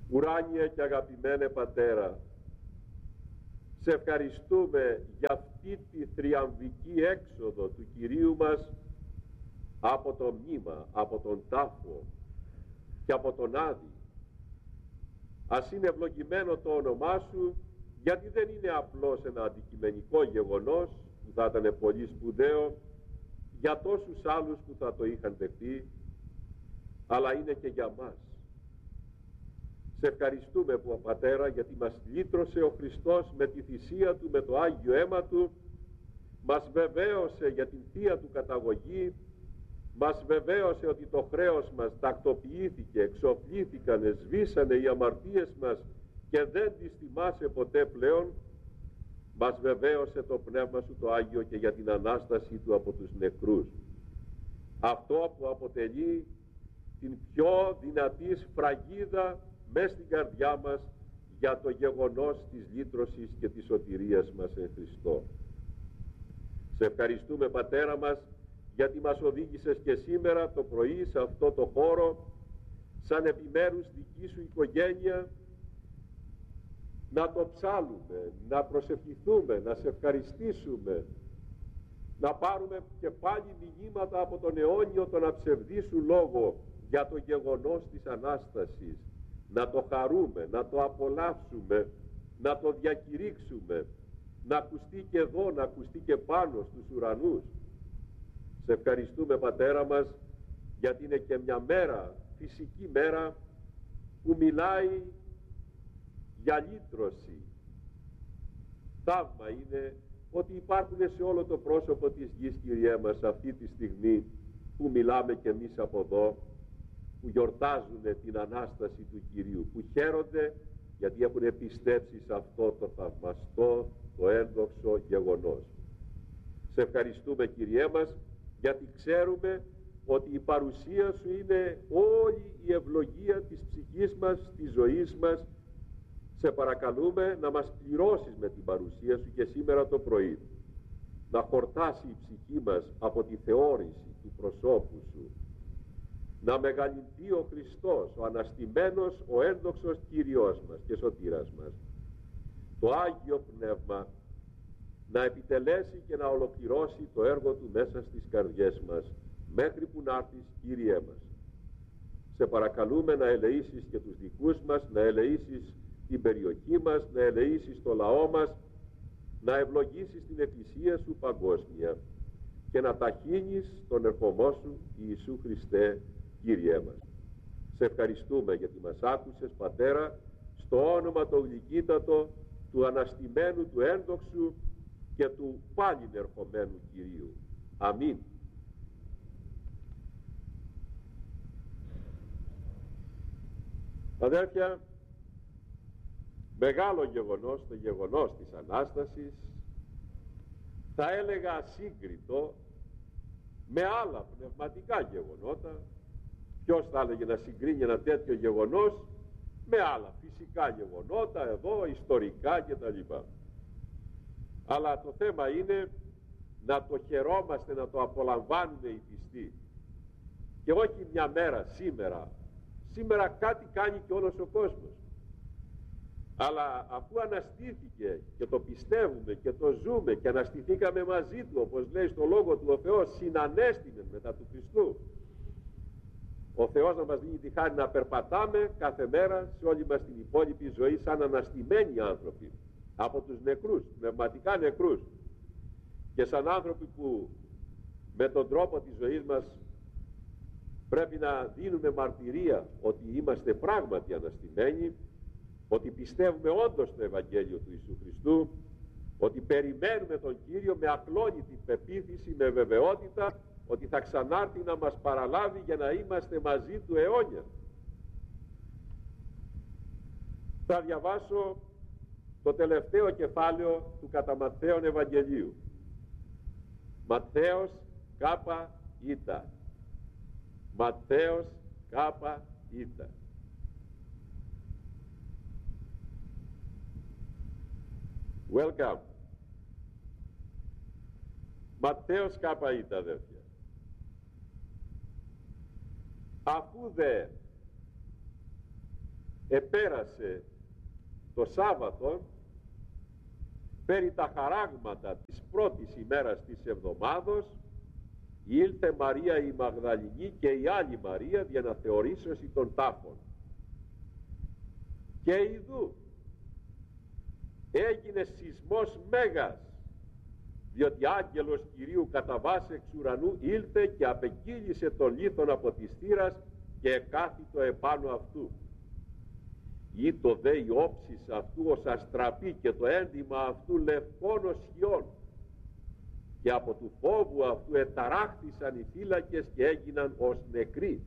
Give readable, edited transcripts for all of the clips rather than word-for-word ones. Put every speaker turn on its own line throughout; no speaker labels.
Ουράνιε και αγαπημένε Πατέρα, σε ευχαριστούμε για αυτή τη θριαμβική έξοδο του Κυρίου μας από το μνήμα, από τον τάφο και από τον Άδη. Ας είναι ευλογημένο το όνομά Σου, γιατί δεν είναι απλώς ένα αντικειμενικό γεγονός που θα ήταν πολύ σπουδαίο για τόσους άλλους που θα το είχαν δεχτεί, αλλά είναι και για μας. Σε ευχαριστούμε που, Πατέρα, γιατί μας λύτρωσε ο Χριστός με τη θυσία Του, με το Άγιο αίμα Του, μας βεβαίωσε για την Θεία Του καταγωγή, μας βεβαίωσε ότι το χρέος μας τακτοποιήθηκε, εξοφλήθηκαν, σβήσανε οι αμαρτίες μας και δεν τις θυμάσαι ποτέ πλέον. Μας βεβαίωσε το Πνεύμα Σου το Άγιο και για την Ανάστασή Του από τους νεκρούς. Αυτό που αποτελεί την πιο δυνατή σφραγίδα μες στην καρδιά μας για το γεγονός της λύτρωσης και της σωτηρίας μας εν Χριστώ. Σε ευχαριστούμε, Πατέρα μας, γιατί μας οδήγησες και σήμερα το πρωί σε αυτό το χώρο σαν επιμέρους δική Σου οικογένεια να το ψάλουμε, να προσευχηθούμε, να Σε ευχαριστήσουμε, να πάρουμε και πάλι μηνύματα από τον αιώνιο τον αψευδή Σου λόγο για το γεγονός της Ανάστασης, να το χαρούμε, να το απολαύσουμε, να το διακηρύξουμε, να ακουστεί και εδώ, να ακουστεί και πάνω στους ουρανούς. Σε ευχαριστούμε, Πατέρα μας, γιατί είναι και μια μέρα, φυσική μέρα, που μιλάει για λύτρωση. Θαύμα είναι ότι υπάρχουν σε όλο το πρόσωπο της γης, Κυριέ μας, αυτή τη στιγμή που μιλάμε κι εμείς από εδώ, που γιορτάζουν την Ανάσταση του Κυρίου, που χαίρονται γιατί έχουν πιστέψει σε αυτό το θαυμαστό, το ένδοξο γεγονός. Σε ευχαριστούμε, Κυριέ μας, γιατί ξέρουμε ότι η παρουσία Σου είναι όλη η ευλογία της ψυχής μας, της ζωής μας. Σε παρακαλούμε να μας πληρώσεις με την παρουσία Σου και σήμερα το πρωί, να χορτάσει η ψυχή μας από τη θεώρηση του προσώπου Σου, να μεγαλυνθεί ο Χριστός, ο αναστημένος, ο ένδοξος Κύριος μας και Σωτήρας μας. Το Άγιο Πνεύμα να επιτελέσει και να ολοκληρώσει το έργο Του μέσα στις καρδιές μας, μέχρι που να έρθεις, Κύριέ μας. Σε παρακαλούμε να ελεήσεις και τους δικούς μας, να ελεήσεις την περιοχή μας, να ελεήσεις το λαό μας, να ευλογήσεις την Εκκλησία Σου παγκόσμια και να ταχύνεις τον ερχομό Σου, Ιησού Χριστέ, Κύριέ μας. Σε ευχαριστούμε γιατί μας άκουσες, Πατέρα, στο όνομα το γλυκύτατο του αναστημένου, του ένδοξου και του πάλιν ερχομένου Κυρίου. Αμήν. Αδέρφια, μεγάλο γεγονός, το γεγονός της Ανάστασης, θα έλεγα ασύγκριτο με άλλα πνευματικά γεγονότα. Ποιος θα έλεγε να συγκρίνει ένα τέτοιο γεγονός με άλλα φυσικά γεγονότα, εδώ, ιστορικά κτλ. Αλλά το θέμα είναι να το χαιρόμαστε, να το απολαμβάνουμε οι πιστοί. Και όχι μια μέρα, σήμερα κάτι κάνει και όλος ο κόσμος. Αλλά αφού αναστήθηκε και το πιστεύουμε και το ζούμε και αναστηθήκαμε μαζί Του, όπως λέει στο Λόγο Του ο Θεός, συνανέστηνεν μετά του Χριστού. Ο Θεός να μας δίνει τη χάρη να περπατάμε κάθε μέρα σε όλη μας την υπόλοιπη ζωή σαν αναστημένοι άνθρωποι από τους νεκρούς, πνευματικά νεκρούς, και σαν άνθρωποι που με τον τρόπο της ζωής μας πρέπει να δίνουμε μαρτυρία ότι είμαστε πράγματι αναστημένοι, ότι πιστεύουμε όντως το Ευαγγέλιο του Ιησού Χριστού, ότι περιμένουμε τον Κύριο με ακλόνητη πεποίθηση, με βεβαιότητα ότι θα ξανάρθει να μας παραλάβει για να είμαστε μαζί Του αιώνια. Θα διαβάσω το τελευταίο κεφάλαιο του κατά Ματθαίον Ευαγγελίου. Ματθαίος κάπα ήτα. Ματθαίος κάπα ήτα. Welcome. Ματθαίος κάπα ήτα, αδέρφια. Αφού δε επέρασε το Σάββατο περί τα χαράγματα της πρώτης ημέρας της εβδομάδος, ήλθε Μαρία η Μαγδαληνή και η άλλη Μαρία για να θεωρήσωση των τάφων. Και ιδού έγινε σεισμός μέγας, διότι άγγελος Κυρίου κατά βάση εξ ουρανού ήλθε και απεκύλησε τον λίθον από της θύρας και εκάθιτο επάνω αυτού. Ήτο δε η όψης αυτού ως αστραπή και το έντυμα αυτού λευκών ως χιών, και από του φόβου αυτού εταράχθησαν οι φύλακες και έγιναν ως νεκροί.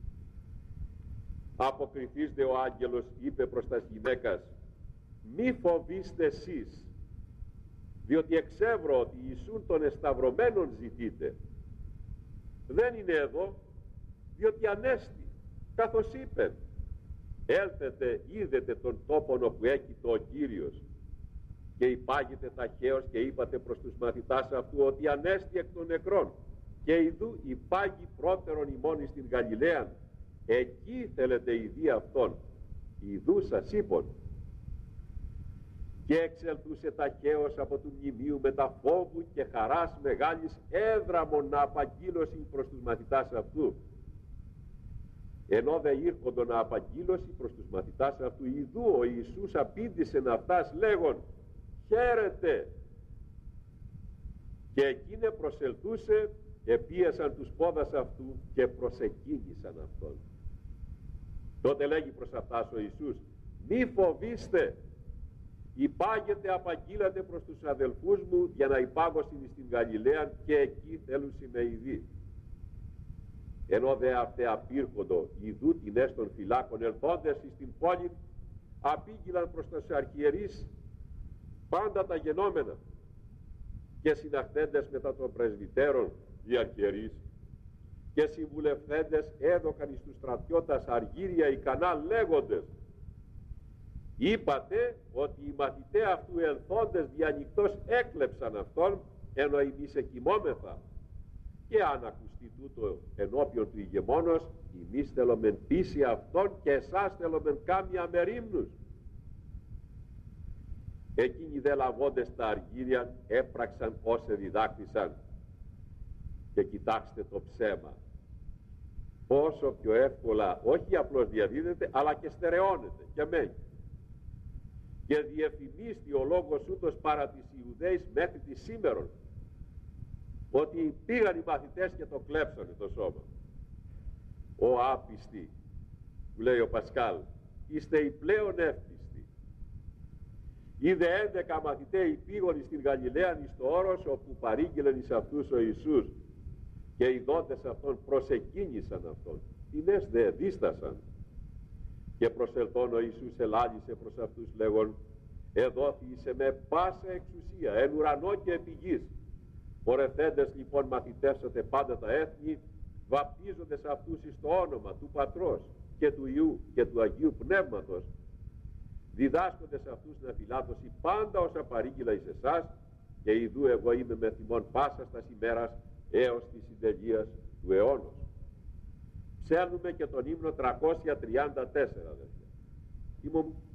Αποκριθείς δε ο άγγελος είπε προς τας γυναίκας, μη φοβήστε εσείς, διότι εξεύρω ότι Ιησούν των εσταυρωμένων ζητείτε. Δεν είναι εδώ, διότι ανέστη, καθώς είπε, έλθετε είδετε τον τόπον όπου έκειτο ο Κύριος, και υπάγετε ταχαίως και είπατε προς τους μαθητάς αυτού ότι ανέστη εκ των νεκρών, και ιδού υπάγει πρώτερον ημών στην Γαλιλαίαν, εκεί θέλετε ειδεί αυτόν, ιδού σας είπων. Και εξελθούσε ταχαίως από του μνημείου με τα φόβου και χαράς μεγάλης έδραμον να απαγγείλωση προς τους μαθητάς αυτού. Ενώ δε ήρχοντο να απαγγείλωση προς τους μαθητάς αυτού, ιδού ο Ιησούς απήντησε αυτάς λέγον, χαίρετε. Και εκείνε προσελθούσε, επίεσαν τους πόδας αυτού και προσεκίνησαν αυτόν. Τότε λέγει προς αυτάς ο Ιησούς, μη φοβήστε, υπάγετε απαγγείλατε προς τους αδελφούς μου για να υπάγωσιν στην Γαλιλαία και εκεί θέλουσι με ειδεί. Ενώ δε αυτέ απήρχοντο ιδού την έστων φυλάκων ελθόντες στην πόλη, απήγγειλαν προς τους αρχιερείς πάντα τα γενόμενα, και συναχθέντες μετά των πρεσβυτέρων οι αρχιερείς και συμβουλευθέντες έδωκαν εις τους στρατιώτας αργύρια ικανά λέγοντες, είπατε ότι οι μαθηταί αυτού ελθόντες διανυκτός έκλεψαν αυτόν, ενώ εμείς εκοιμόμεθα, και αν ακουστεί τούτο ενώπιον του ηγεμόνος, εμείς θέλομεν πείσει αυτόν και εσάς θέλομεν κάμια μερίμνους. Εκείνοι δε λαβώντες τα αργύρια έπραξαν όσε διδάκτησαν. Και κοιτάξτε το ψέμα, πόσο πιο εύκολα όχι απλώς διαδίδεται, αλλά και στερεώνεται και μένει. Και διεφημίστη ο λόγος ούτως παρά τις Ιουδαίης μέχρι τη σήμερον, ότι πήγαν οι μαθητές και το κλέψανε το σώμα. Ο άπιστοι, που λέει ο Πασκάλ, είστε οι πλέον εύπιστοι. Είδε 11 μαθηταίοι πήγον στην Γαλιλαία εις το όρος όπου παρήγγειλεν εις αυτούς ο Ιησούς, και οι δόντες αυτών προσεκίνησαν αυτόν, τινές δε δίστασαν. Και προσελθόν ο Ιησούς ελάλησε προς αυτούς λέγον, εδόθησε με πάσα εξουσία εν ουρανό και επί γης. Πορευθέντες λοιπόν μαθητεύσατε πάντα τα έθνη, βαπτίζοντες αυτούς εις το όνομα του Πατρός και του Υιού και του Αγίου Πνεύματος, διδάσκοντες αυτούς να φυλάτωση πάντα όσα παρήγγειλα εις εσάς, και ιδού εγώ είμαι με θυμών πάσα στας ημέρας έως της συντελείας του αιώνος. Ψέλνουμε και τον ύμνο 334, αδελφέ.